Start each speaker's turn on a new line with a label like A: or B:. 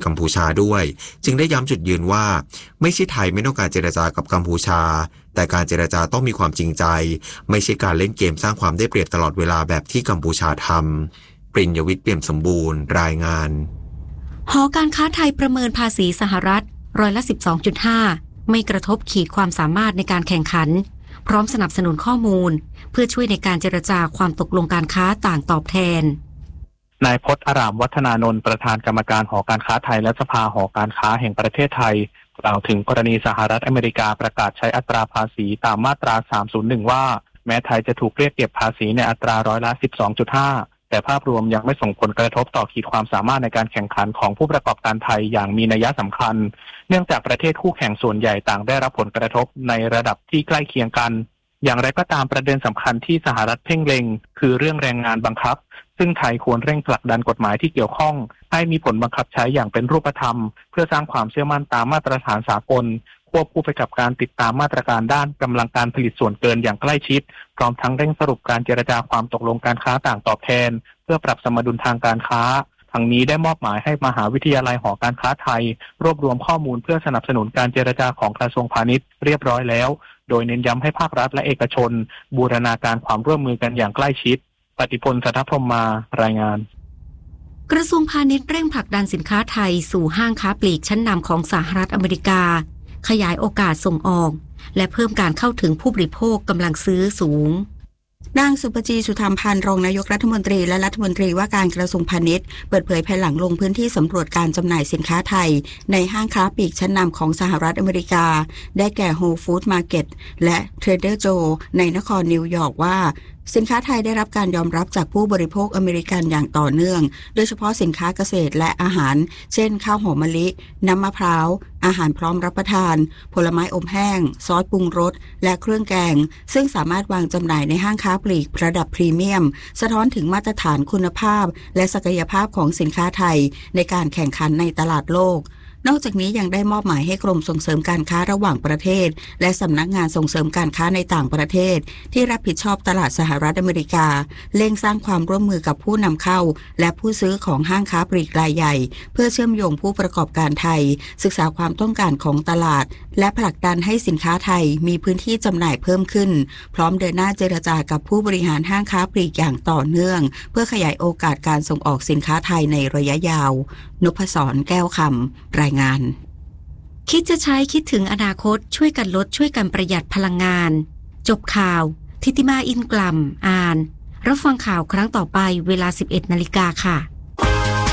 A: กัมพูชาด้วยจึงได้ย้ำจุดยืนว่าไม่ใช่ไทยไม่ต้องการเจรจากับกัมพูชาแต่การเจรจาต้องมีความจริงใจไม่ใช่การเล่นเกมสร้างความได้เปรียบตลอดเวลาแบบที่กัมพูชาทำปริญญวิทย์ เปี่ยมสมบูรณ์รายงาน
B: หอการค้าไทยประเมินภาษีสหรัฐ12.5%ไม่กระทบขีดความสามารถในการแข่งขันพร้อมสนับสนุนข้อมูลเพื่อช่วยในการเจรจาความตกลงการค้าต่างตอบแทน
C: นายพจน์อารามวัฒนานนท์ประธานกรรมการหอการค้าไทยและสภาหอการค้าแห่งประเทศไทยกล่าวถึงกรณีสหรัฐอเมริกาประกาศใช้อัตราภาษีตามมาตรา301ว่าแม้ไทยจะถูกเรียกเก็บภาษีในอัตรา12.5%แต่ภาพรวมยังไม่ส่งผลกระทบต่อขีดความสามารถในการแข่งขันของผู้ประกอบการไทยอย่างมีนัยสำคัญเนื่องจากประเทศคู่แข่งส่วนใหญ่ต่างได้รับผลกระทบในระดับที่ใกล้เคียงกันอย่างไรก็ตามประเด็นสำคัญที่สหรัฐเพ่งเล็งคือเรื่องแรงงานบังคับซึ่งไทยควรเร่งผลักดันกฎหมายที่เกี่ยวข้องให้มีผลบังคับใช้อย่างเป็นรูปธรรมเพื่อสร้างความเชื่อมั่นตามมาตรฐานสากลควบคู่ไปกับการติดตามมาตรการด้านกำลังการผลิตส่วนเกินอย่างใกล้ชิดพร้อมทั้งเร่งสรุปการเจรจาความตกลงการค้าต่างตอบแทนเพื่อปรับสมดุลทางการค้าทั้งนี้ได้มอบหมายให้มหาวิทยาลัยหอการค้าไทยรวบรวมข้อมูลเพื่อสนับสนุนการเจรจาของกระทรวงพาณิชย์เรียบร้อยแล้วโดยเน้นย้ำให้ภาครัฐและเอกชนบูรณาการความร่วมมือกันอย่างใกล้ชิดปฏิพล สัทธพรหมารายงาน
B: กระทรวงพาณิชย์เร่งผลักดันสินค้าไทยสู่ห้างค้าปลีกชั้นนำของสหรัฐอเมริกาขยายโอกาสส่งออกและเพิ่มการเข้าถึงผู้บริโภคกำลังซื้อสูง
D: นางสุปจีสุธรรมพันธ์รองนายกรัฐมนตรีและรัฐมนตรีว่าการกระทรวงพาณิชย์เปิดเผยภายหลังลงพื้นที่สำรวจการจำหน่ายสินค้าไทยในห้างค้าปลีกชั้นนำของสหรัฐอเมริกาได้แก่ Whole Foods Market และ Trader Joe ในนครนิวยอร์กว่าสินค้าไทยได้รับการยอมรับจากผู้บริโภคอเมริกันอย่างต่อเนื่องโดยเฉพาะสินค้าเกษตรและอาหารเช่นข้าวหอมมะลิน้ำมะพร้าวอาหารพร้อมรับประทานผลไม้อบแห้งซอสปรุงรสและเครื่องแกงซึ่งสามารถวางจำหน่ายในห้างค้าปลีกระดับพรีเมียมสะท้อนถึงมาตรฐานคุณภาพและศักยภาพของสินค้าไทยในการแข่งขันในตลาดโลกนอกจากนี้ยังได้มอบหมายให้กรมส่งเสริมการค้าระหว่างประเทศและสำนักงานส่งเสริมการค้าในต่างประเทศที่รับผิดชอบตลาดสหรัฐอเมริกาเร่งสร้างความร่วมมือกับผู้นำเข้าและผู้ซื้อของห้างค้าปลีกรายใหญ่เพื่อเชื่อมโยงผู้ประกอบการไทยศึกษาความต้องการของตลาดและผลักดันให้สินค้าไทยมีพื้นที่จำหน่ายเพิ่มขึ้นพร้อมเดินหน้าเจรจากับผู้บริหารห้างค้าปลีกอย่างต่อเนื่องเพื่อขยายโอกาสการส่งออกสินค้าไทยในระยะยาวนพศรแก้วคำรายงาน
B: คิดจะใช้คิดถึงอนาคตช่วยกันลดช่วยกันประหยัดพลังงานจบข่าวทิติมาอินกลัมอ่านรับฟังข่าวครั้งต่อไปเวลา 11 นาฬิกาค่ะ